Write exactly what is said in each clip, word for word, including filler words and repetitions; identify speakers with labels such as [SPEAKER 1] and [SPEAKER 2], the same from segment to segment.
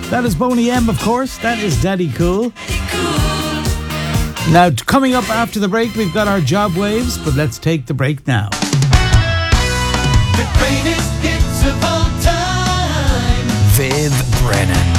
[SPEAKER 1] That is Boney M, of course. That is Daddy Cool. Now, coming up after the break, we've got our job waves, but let's take the break now.
[SPEAKER 2] The greatest hits of all time.
[SPEAKER 3] Viv Brennan.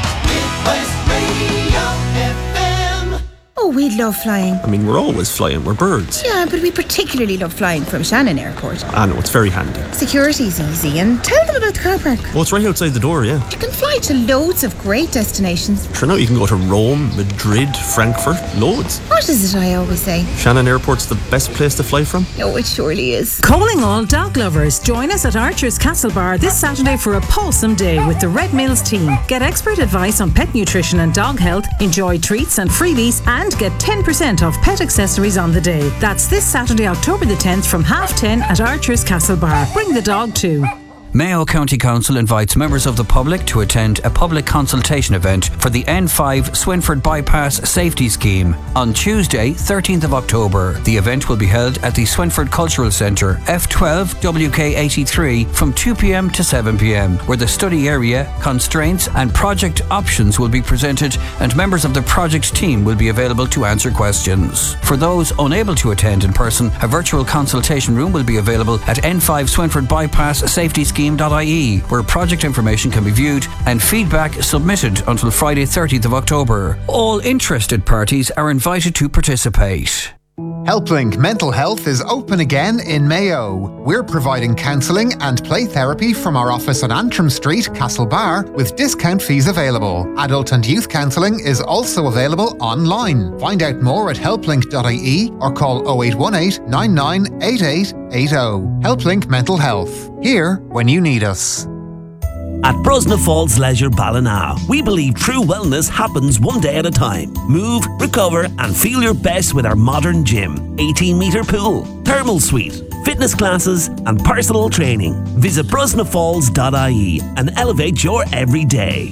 [SPEAKER 2] Midwest Radio F M.
[SPEAKER 4] Oh, we love flying.
[SPEAKER 5] I mean, we're always flying. We're birds.
[SPEAKER 4] Yeah, but we particularly love flying from Shannon Airport.
[SPEAKER 5] I know, it's very handy.
[SPEAKER 4] Security's easy, and tell them about the car park.
[SPEAKER 5] Well, it's right outside the door, yeah.
[SPEAKER 4] You can fly to loads of great destinations.
[SPEAKER 5] Sure, now you can go to Rome, Madrid, Frankfurt, loads.
[SPEAKER 4] What is it I always say?
[SPEAKER 5] Shannon Airport's the best place to fly from.
[SPEAKER 4] Oh, it surely is.
[SPEAKER 6] Calling all dog lovers. Join us at Archer's Castle Bar this Saturday for a wholesome day with the Red Mills team. Get expert advice on pet nutrition and dog health, enjoy treats and freebies, and get ten percent off pet accessories on the day. That's this Saturday, October the tenth from half ten at Archer's Castle Bar. Bring the dog too.
[SPEAKER 3] Mayo County Council invites members of the public to attend a public consultation event for the N five Swinford Bypass Safety Scheme on Tuesday, thirteenth of October. The event will be held at the Swinford Cultural Centre, F twelve W K eighty-three, from two p.m. to seven p.m, where the study area, constraints and project options will be presented, and members of the project team will be available to answer questions. For those unable to attend in person, a virtual consultation room will be available at N five Swinford Bypass Safety Scheme dot I E, where project information can be viewed and feedback submitted until Friday thirtieth of October. All interested parties are invited to participate.
[SPEAKER 7] HelpLink Mental Health is open again in Mayo. We're providing counselling and play therapy from our office on Antrim Street, Castlebar, with discount fees available. Adult and youth counselling is also available online. Find out more at helplink dot I E or call oh eight one eight, nine nine eight eight eight oh. HelpLink Mental Health. Here when you need us.
[SPEAKER 8] At Brosna Falls Leisure Ballina, we believe true wellness happens one day at a time. Move, recover and feel your best with our modern gym, eighteen metre pool, thermal suite, fitness classes and personal training. Visit brosna falls dot I E and elevate your everyday.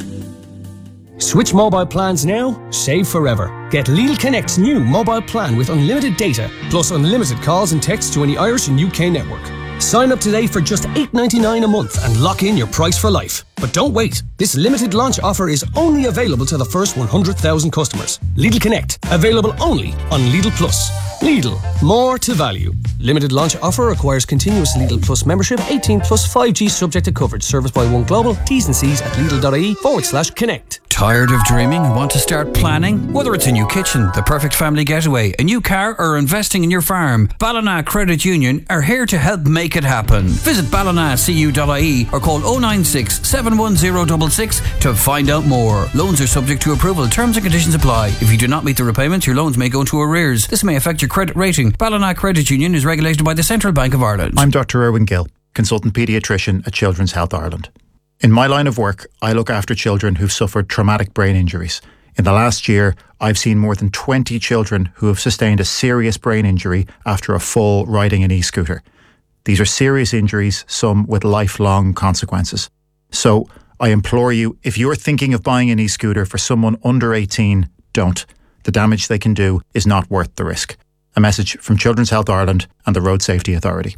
[SPEAKER 9] Switch mobile plans now, save forever. Get Lidl Connect's new mobile plan with unlimited data, plus unlimited calls and texts to any Irish and U K network. Sign up today for just eight ninety-nine a month and lock in your price for life. But don't wait. This limited launch offer is only available to the first one hundred thousand customers. Lidl Connect, available only on Lidl Plus. Lidl, more to value. Limited launch offer requires continuous Lidl Plus membership, eighteen plus five G subject to coverage. Service by One Global. T's and C's at lidl dot I E forward slash connect.
[SPEAKER 3] Tired of dreaming and want to start planning? Whether it's a new kitchen, the perfect family getaway, a new car or investing in your farm, Ballina Credit Union are here to help make it happen. Visit ballina c u dot I E or call oh nine six, seven one zero six six to find out more. Loans are subject to approval. Terms and conditions apply. If you do not meet the repayments, your loans may go into arrears. This may affect your credit rating. Ballina Credit Union is regulated by the Central Bank of Ireland.
[SPEAKER 10] I'm Doctor Erwin Gill, consultant paediatrician at Children's Health Ireland. In my line of work, I look after children who've suffered traumatic brain injuries. In the last year, I've seen more than twenty children who have sustained a serious brain injury after a fall riding an e-scooter. These are serious injuries, some with lifelong consequences. So, I implore you, if you're thinking of buying an e-scooter for someone under eighteen, don't. The damage they can do is not worth the risk. A message from Children's Health Ireland and the Road Safety Authority.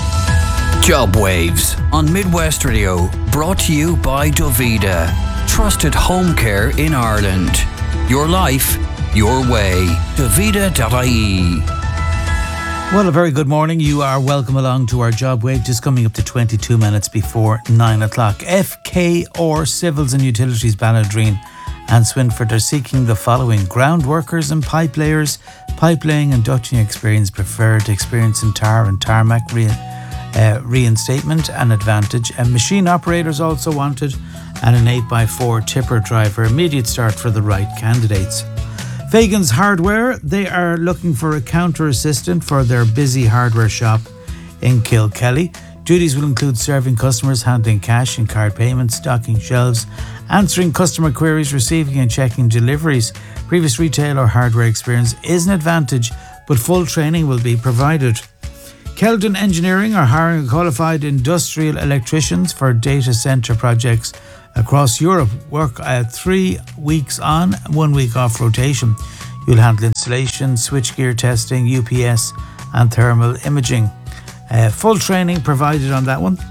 [SPEAKER 3] Job Waves on Midwest Radio, brought to you by Dovida, trusted home care in Ireland. Your life, your way. Dovida dot I E.
[SPEAKER 1] Well, a very good morning. You are welcome along to our job wave, just coming up to twenty-two minutes before nine o'clock. F K R Civils and Utilities Balladreen and Swinford are seeking the following: ground workers and pipe layers, pipe laying and ducting experience preferred, experience in tar and tarmac re- uh, reinstatement and advantage, and machine operators also wanted, and an eight by four tipper driver. Immediate start for the right candidates. Fagan's Hardware, they are looking for a counter assistant for their busy hardware shop in Kilkelly. Duties will include serving customers, handling cash and card payments, stocking shelves, answering customer queries, receiving and checking deliveries. Previous retail or hardware experience is an advantage, but full training will be provided. Keldon Engineering are hiring qualified industrial electricians for data centre projects across Europe. Work at three weeks on, one week off rotation. You'll handle installation, switchgear testing, U P S and thermal imaging. Uh, full training provided on that one.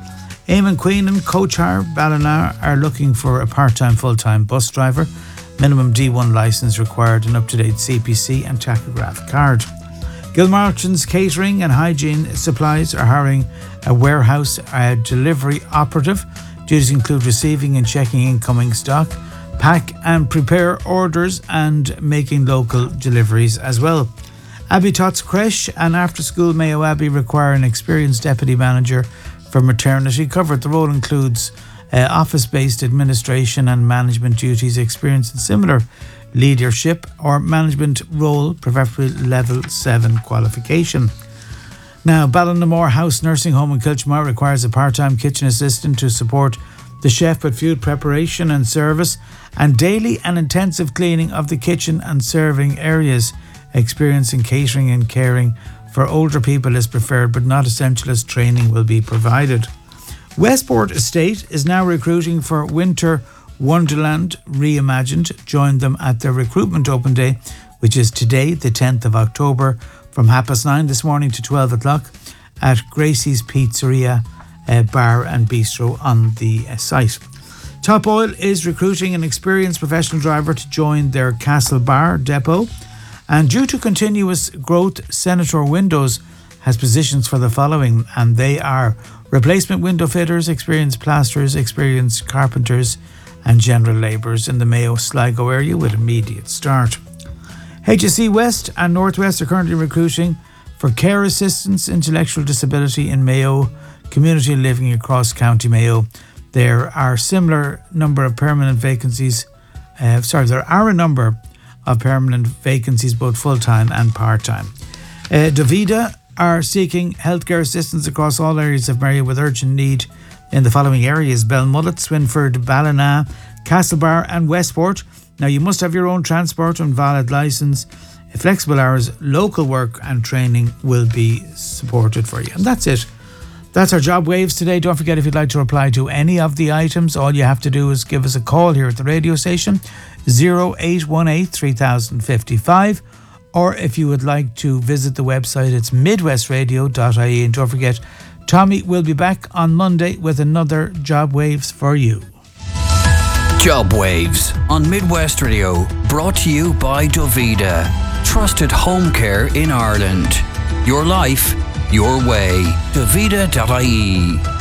[SPEAKER 1] Eamon Queen and Coachar Ballina are looking for a part-time, full-time bus driver. Minimum D one licence required, an up-to-date C P C and tachograph card. Gilmartin's Catering and Hygiene Supplies are hiring a warehouse uh, delivery operative. Duties include receiving and checking incoming stock, pack and prepare orders, and making local deliveries as well. Abbey Tots Creche and After School Mayo Abbey require an experienced deputy manager for maternity cover. The role includes uh, office-based administration and management duties, experience in similar leadership or management role, preferably level seven qualification. Now, Ballinamore House Nursing Home in Kilchmore requires a part-time kitchen assistant to support the chef with food preparation and service and daily and intensive cleaning of the kitchen and serving areas. Experience in catering and caring for older people is preferred, but not essential, as training will be provided. Westport Estate is now recruiting for Winter Wonderland Reimagined. Join them at their recruitment open day, which is today, the tenth of October, from half past nine this morning to twelve o'clock at Gracie's Pizzeria, uh, Bar and Bistro on the uh, site. Top Oil is recruiting an experienced professional driver to join their Castle Bar depot. And due to continuous growth, Senator Windows has positions for the following, and they are replacement window fitters, experienced plasterers, experienced carpenters and general labourers in the Mayo Sligo area with immediate start. H S C West and Northwest are currently recruiting for care assistants, intellectual disability in Mayo, community living across County Mayo. There are similar number of permanent vacancies. Uh, sorry, there are a number of permanent vacancies, both full-time and part-time. Uh, Davida are seeking healthcare assistance across all areas of Mayo with urgent need in the following areas: Belmullet, Swinford, Ballina, Castlebar and Westport. Now, you must have your own transport and valid licence. Flexible hours, local work and training will be supported for you. And that's it. That's our job waves today. Don't forget, if you'd like to reply to any of the items, all you have to do is give us a call here at the radio station, oh eight one eight, three thousand fifty-five. Or if you would like to visit the website, it's midwest radio dot I E. And don't forget, Tommy will be back on Monday with another Job Waves for you.
[SPEAKER 3] Job Waves on Midwest Radio, brought to you by Davida. Trusted home care in Ireland. Your life, your way. Davida dot I E.